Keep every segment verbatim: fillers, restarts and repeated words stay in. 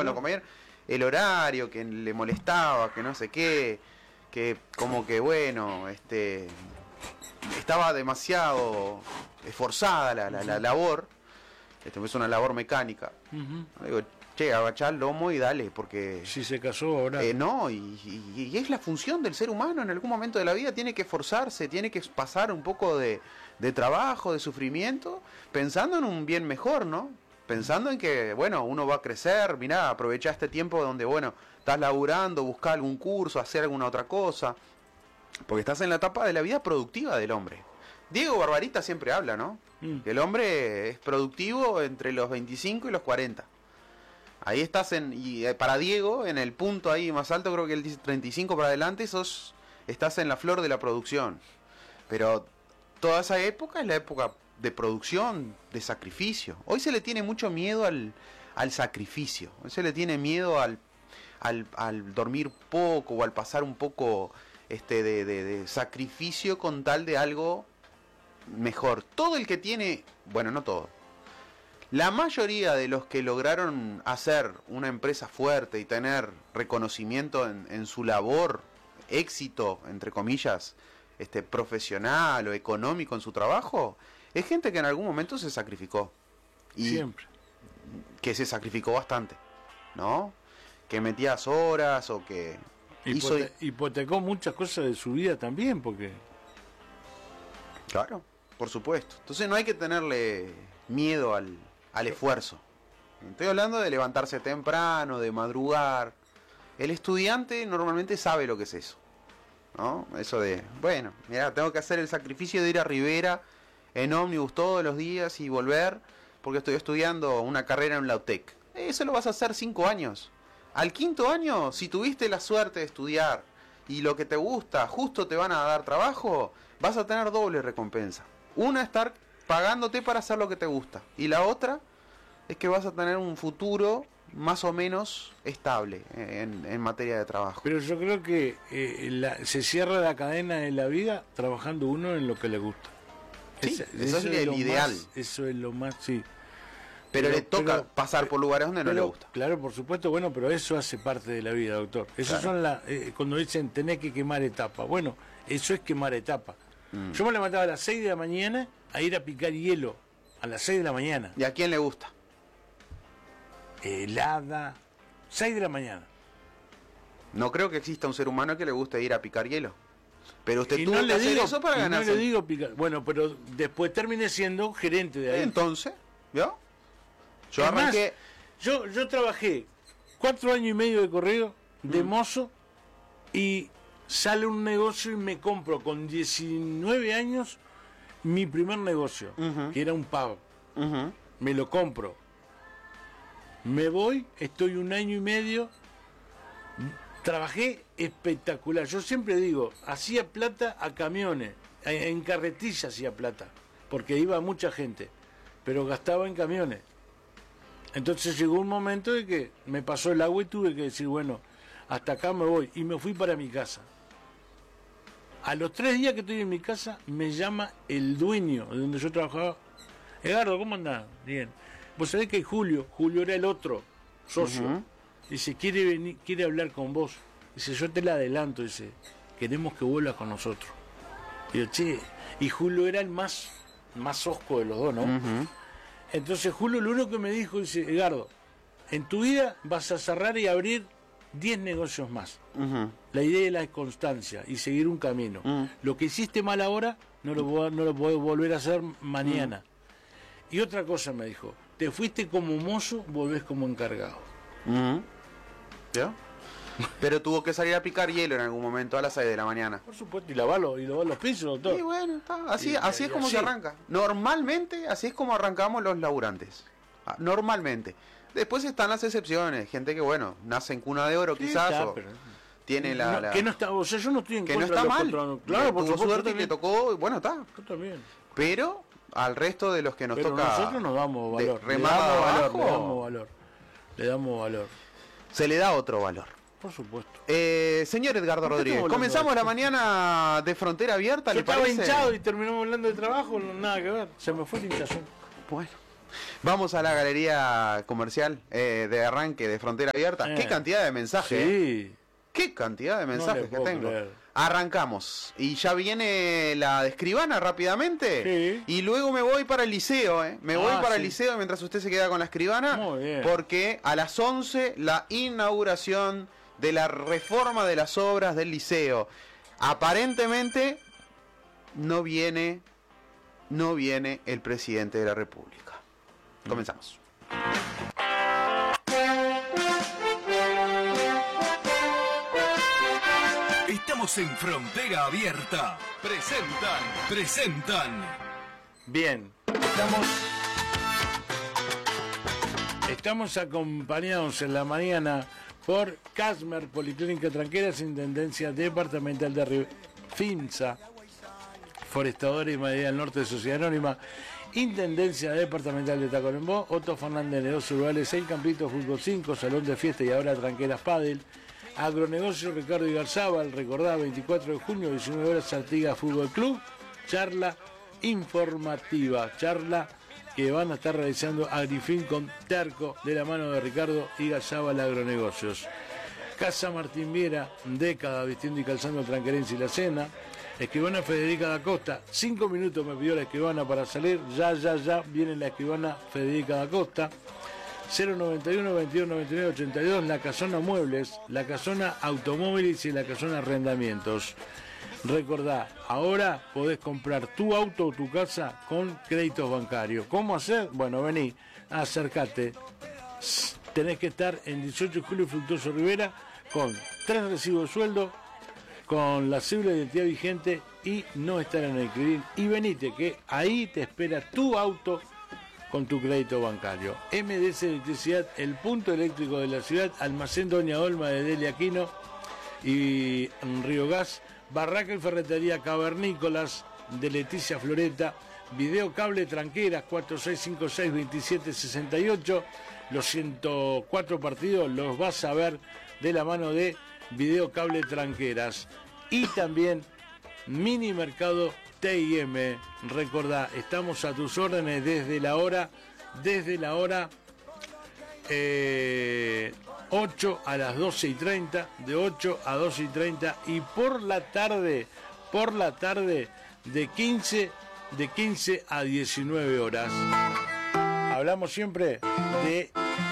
con los compañeros, el horario que le molestaba, que no sé qué, que como que bueno, este estaba demasiado esforzada la, la, la labor, esto es una labor mecánica. Uh-huh. Digo, che, agachá el lomo y dale, porque... Si se casó ahora... Eh, no, y, y, y es la función del ser humano en algún momento de la vida, tiene que esforzarse, tiene que pasar un poco de, de trabajo, de sufrimiento, pensando en un bien mejor, ¿no? Pensando en que, bueno, uno va a crecer, mirá, aprovechá este tiempo donde, bueno, estás laburando, buscá algún curso, hacer alguna otra cosa, porque estás en la etapa de la vida productiva del hombre. Diego Barbarita siempre habla, ¿no? Mm. Que el hombre es productivo entre los veinticinco y los cuarenta. Ahí estás en, y para Diego, en el punto ahí más alto, creo que él dice treinta y cinco para adelante, sos, estás en la flor de la producción. Pero toda esa época es la época de producción, de sacrificio. Hoy se le tiene mucho miedo al, al sacrificio. Hoy se le tiene miedo al, al, al dormir poco o al pasar un poco este de, de, de sacrificio con tal de algo mejor. Todo el que tiene, bueno, no todo, la mayoría de los que lograron hacer una empresa fuerte y tener reconocimiento en, en su labor, éxito, entre comillas, este, profesional o económico en su trabajo, es gente que en algún momento se sacrificó. Y siempre. Que se sacrificó bastante, ¿no? Que metías horas o que... Hizo... Hipotecó muchas cosas de su vida también, porque... Claro, por supuesto. Entonces no hay que tenerle miedo al... al esfuerzo. Estoy hablando de levantarse temprano, de madrugar. El estudiante normalmente sabe lo que es eso, ¿no? Eso de, bueno, mira, tengo que hacer el sacrificio de ir a Rivera en ómnibus todos los días y volver porque estoy estudiando una carrera en la U T E C. Eso lo vas a hacer cinco años. Al quinto año, si tuviste la suerte de estudiar y lo que te gusta, justo te van a dar trabajo, vas a tener doble recompensa. Una, estar pagándote para hacer lo que te gusta, y la otra es que vas a tener un futuro más o menos estable en, en materia de trabajo. Pero yo creo que eh, la, se cierra la cadena de la vida trabajando uno en lo que le gusta. Sí, Esa, eso, eso es, es el ideal. Más, eso es lo más, sí. Pero, pero le toca pero, pasar por lugares donde pero, no le gusta. Claro, por supuesto, bueno, pero eso hace parte de la vida, doctor. Esas claro. son las, eh, cuando dicen tenés que quemar etapas. Bueno, eso es quemar etapas. Mm. Yo me levantaba a las seis de la mañana a ir a picar hielo a las seis de la mañana. ¿Y a quién le gusta? Helada, seis de la mañana. No creo que exista un ser humano que le guste ir a picar hielo. Pero usted y tuvo no que le hacer digo, eso para ganarse. No le digo picar. Bueno, pero después terminé siendo gerente de ahí. Entonces, ¿vio? Yo es arranqué. Más, yo, yo trabajé cuatro años y medio de corrido de mm. mozo y sale un negocio y me compro con diecinueve años mi primer negocio, uh-huh. que era un pub. Uh-huh. Me lo compro. Me voy, estoy un año y medio, trabajé espectacular. Yo siempre digo, hacía plata a camiones, en carretilla hacía plata, porque iba mucha gente, pero gastaba en camiones. Entonces llegó un momento de que me pasó el agua y tuve que decir, bueno, hasta acá me voy, y me fui para mi casa. A los tres días que estoy en mi casa, me llama el dueño de donde yo trabajaba. Edgardo, ¿cómo andás? Bien. Vos sabés que Julio, Julio era el otro socio. Uh-huh. Dice, quiere venir, quiere hablar con vos. Dice, yo te la adelanto, dice, queremos que vuelvas con nosotros. Y yo, che, y Julio era el más, más osco de los dos, ¿no? Uh-huh. Entonces Julio lo único que me dijo, dice, Edgardo, en tu vida vas a cerrar y abrir diez negocios más. Uh-huh. La idea es la constancia y seguir un camino. Uh-huh. Lo que hiciste mal ahora, no lo, no lo puedo volver a hacer mañana. Uh-huh. Y otra cosa me dijo, te fuiste como mozo, volvés como encargado. Uh-huh. ¿Ya? Pero tuvo que salir a picar hielo en algún momento a las seis de la mañana. Por supuesto, y lavarlo, y lavar los pisos, todo. Y bueno, está. Así, y, así y, es como así. se arranca. Normalmente, así es como arrancamos los laburantes. Normalmente. Después están las excepciones, gente que, bueno, nace en cuna de oro, sí, quizás, está, o pero... tiene la, no, la... Que no está, o sea, yo no estoy en que contra no está de mal. Contra... Claro, por tuvo supuesto, suerte y le tocó, bueno, está. Yo también. Pero al resto de los que nos pero toca... nosotros nos damos valor. Le damos valor, le damos valor. Le damos valor. Se le da otro valor. Por supuesto. Eh, señor Edgardo Rodríguez, comenzamos la mañana de Frontera Abierta. Yo ¿le estaba parece? hinchado y terminamos hablando de trabajo, nada que ver. Se me fue el hinchazón. Bueno, Vamos a la galería comercial eh, de arranque de Frontera Abierta. Eh. Qué cantidad de mensajes. Sí. Qué cantidad de mensajes le que puedo tengo. creer. Arrancamos. Y ya viene la de Escribana rápidamente. Sí. Y luego me voy para el liceo, ¿eh? Me voy Ah, para sí. el liceo mientras usted se queda con la Escribana. Muy bien. Porque a las once la inauguración de la reforma de las obras del liceo. Aparentemente no viene, no viene el presidente de la República. Comenzamos. Estamos en Frontera Abierta. Presentan, presentan. Bien, estamos, estamos acompañados en la mañana por Casmer, Policlínica Tranqueras, Intendencia Departamental de Río, FIMSA, Forestadores y Madera del Norte, Sociedad Anónima, Intendencia Departamental de Tacuarembó, Otto Fernández, Negocios Rurales, El Campito, Fútbol cinco, Salón de Fiesta y ahora Tranqueras Padel, Agronegocio Ricardo Igarzábal, recordá, veinticuatro de junio, diecinueve horas, Artigas Fútbol Club, charla informativa, charla que van a estar realizando Agrifin con Terco, de la mano de Ricardo Igarzábal Agronegocios. Casa Martín Viera, década vistiendo y calzando tranquerense y la cena. Escribana Federica da Costa, cinco minutos me pidió la escribana para salir, ya, ya, ya, viene la escribana Federica da Costa. cero noventa y uno, veintidós noventa y nueve, ochenta y dos, La Casona Muebles, La Casona Automóviles y La Casona Arrendamientos. Recordá, ahora podés comprar tu auto o tu casa con créditos bancarios. ¿Cómo hacer? Bueno, vení, acércate. Tenés que estar en dieciocho de julio Fructuoso Rivera con tres recibos de sueldo, con la cédula de identidad vigente y no estar en el CRIDIN. Y venite, que ahí te espera tu auto con tu crédito bancario. M D S Electricidad, el punto eléctrico de la ciudad, Almacén Doña Olma de Delia Aquino y Río Gas, Barraca y Ferretería Cavernícolas de Leticia Floreta, Video Cable Tranqueras cuatro seis cinco seis, veintisiete sesenta y ocho, los ciento cuatro partidos los vas a ver de la mano de Video Cable Tranqueras y también Mini Mercado T I M. Recordá, estamos a tus órdenes desde la hora, desde la hora eh, ocho a las doce y treinta, de ocho a doce y treinta y por la tarde, por la tarde de quince, de quince a diecinueve horas. Hablamos siempre de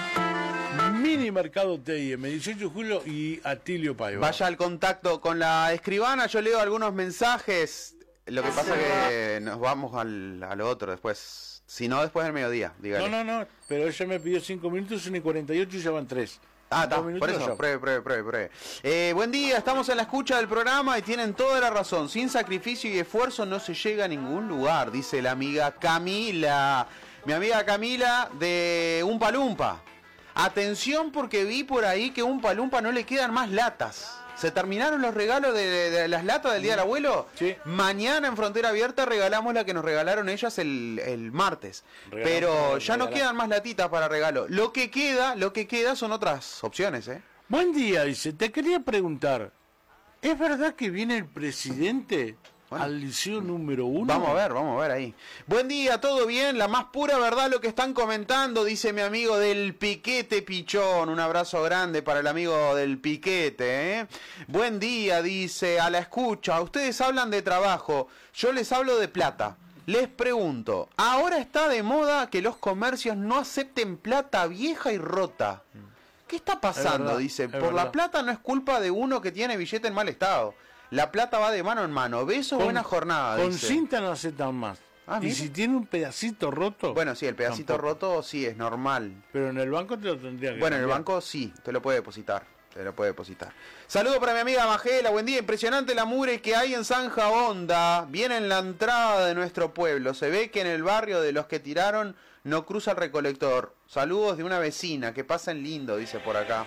Mini Mercado T I M, dieciocho de julio y Atilio Paiva. Vaya al contacto con la Escribana, yo leo algunos mensajes. Lo que pasa es que nos vamos al, al otro después. Si no, después del mediodía, dígale. No, no, no, pero ella me pidió cinco minutos, son y cuarenta y ocho y ya van tres. Ah, está, por eso, pruebe, pruebe, pruebe, pruebe. Eh, buen día, estamos en la escucha del programa y tienen toda la razón. Sin sacrificio y esfuerzo no se llega a ningún lugar, dice la amiga Camila. Mi amiga Camila de Umpa Lumpa. Atención porque vi por ahí que a Umpa Lumpa no le quedan más latas. ¿Se terminaron los regalos de, de, de las latas del Día del Abuelo? Sí. Mañana en Frontera Abierta regalamos la que nos regalaron ellas el, el martes. Regalamos, Pero ya no regalamos. quedan más latitas para regalo. Lo que queda, lo que queda son otras opciones, ¿eh? Buen día, dice, te quería preguntar, ¿es verdad que viene el presidente Bueno. al liceo número uno? Vamos a ver, vamos a ver ahí. Buen día, ¿todo bien? La más pura verdad lo que están comentando, dice mi amigo del Piquete Pichón. Un abrazo grande para el amigo del Piquete, ¿eh? Buen día, dice, a la escucha. Ustedes hablan de trabajo, yo les hablo de plata. Les pregunto, ahora está de moda que los comercios no acepten plata vieja y rota. ¿Qué está pasando? verdad, Dice, es por verdad. la plata no es culpa de uno que tiene billete en mal estado. La plata va de mano en mano. Besos, Con- buena jornada, Con dice. cinta no aceptan más. Ah, y mira. si tiene un pedacito roto... Bueno, sí, el pedacito tampoco. roto sí es normal. Pero en el banco te lo tendría que Bueno, en el cambiar. banco sí, te lo puede depositar. Te lo puede depositar. Saludo para mi amiga Magela, buen día. Impresionante la mure que hay en Zanja Honda. Viene en la entrada de nuestro pueblo. Se ve que en el barrio de los que tiraron no cruza el recolector. Saludos de una vecina, que pasen lindo, dice por acá.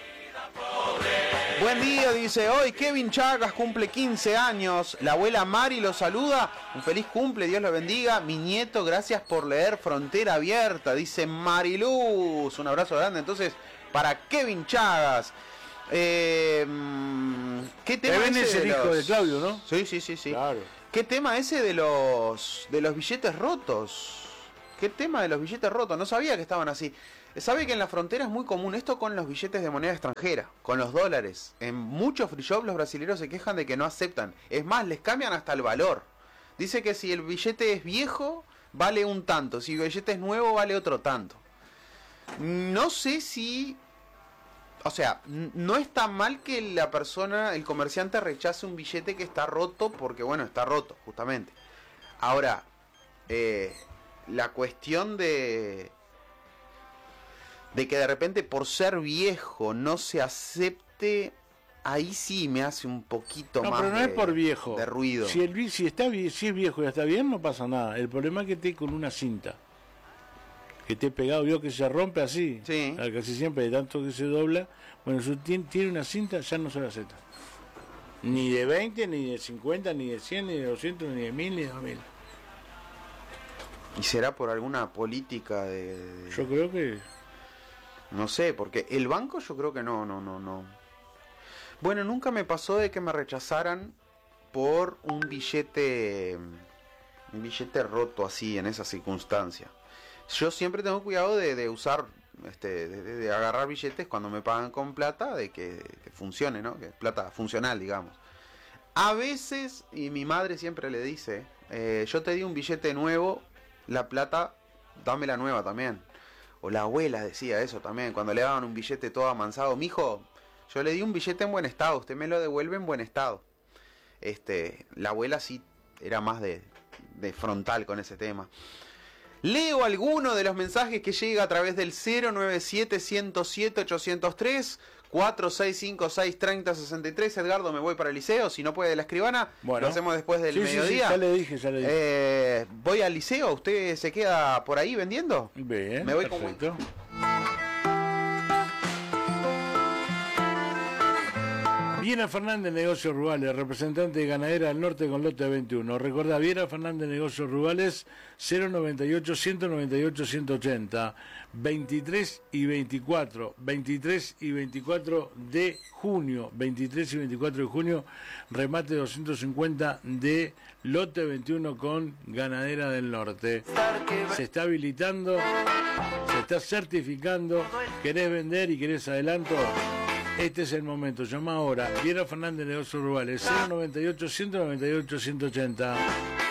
Buen día, dice, hoy Kevin Chagas cumple quince años, la abuela Mari lo saluda, un feliz cumple, Dios lo bendiga, mi nieto, gracias por leer Frontera Abierta, dice Mariluz, un abrazo grande entonces para Kevin Chagas. Eh, ¿Qué tema Kevin ese es el de hijo los- de Claudio, ¿no? Sí, sí, sí, sí. Claro. ¿Qué tema ese de los de los billetes rotos? qué tema de los billetes rotos, no sabía que estaban así. Sabe que en la frontera es muy común esto con los billetes de moneda extranjera, con los dólares. En muchos free shop los brasileños se quejan de que no aceptan. Es más, les cambian hasta el valor. Dice que si el billete es viejo, vale un tanto. Si el billete es nuevo, vale otro tanto. No sé si... O sea, no está mal que la persona, el comerciante rechace un billete que está roto porque, bueno, está roto, justamente. Ahora, eh, la cuestión de... de que de repente por ser viejo no se acepte, ahí sí me hace un poquito no, más pero no de, es por viejo. de ruido. Si, el, si, está, si es viejo y está bien, no pasa nada. El problema es que esté con una cinta. Que esté pegado, vio que se rompe así. Sí. Casi siempre, de tanto que se dobla. Bueno, si tiene, tiene una cinta, ya no se la acepta. Ni de veinte, ni de cincuenta, ni de cien, ni de doscientos, ni de mil, ni de dos mil. ¿Y será por alguna política de, de... Yo creo que... No sé, porque el banco yo creo que no, no, no, no. Bueno, nunca me pasó de que me rechazaran por un billete, un billete roto así, en esa circunstancia. Yo siempre tengo cuidado de, de usar, este, de, de agarrar billetes cuando me pagan con plata, de que, que funcione, ¿no? Que es plata funcional, digamos. A veces, y mi madre siempre le dice, eh, yo te di un billete nuevo, la plata, dame la nueva también. O la abuela decía eso también, cuando le daban un billete todo amansado. Mijo, yo le di un billete en buen estado, usted me lo devuelve en buen estado. Este, la abuela sí era más de, de frontal con ese tema. Leo alguno de los mensajes que llega a través del cero nueve siete, uno cero siete, ocho cero tres, cuatro seis cinco seis, tres cero seis tres. Edgardo, me voy para el liceo, si no puede la escribana, bueno, lo hacemos después del sí, mediodía. Sí, sí, ya le dije, ya le dije. Eh, voy al liceo, ¿usted se queda por ahí vendiendo? Bien, me voy perfecto. Con... Viera Fernández, Negocios Rurales, representante de Ganadera del Norte con lote veintiuno. Recordá, Viera Fernández, Negocios Rurales, cero noventa y ocho, uno noventa y ocho, ciento ochenta, veintitrés y veinticuatro, veintitrés y veinticuatro de junio, veintitrés y veinticuatro de junio, remate doscientos cincuenta de lote veintiuno con Ganadera del Norte. Se está habilitando, se está certificando, querés vender y querés adelanto. Este es el momento, llama ahora. Viera Fernández, Negocios Rurales, cero noventa y ocho, uno noventa y ocho, ciento ochenta.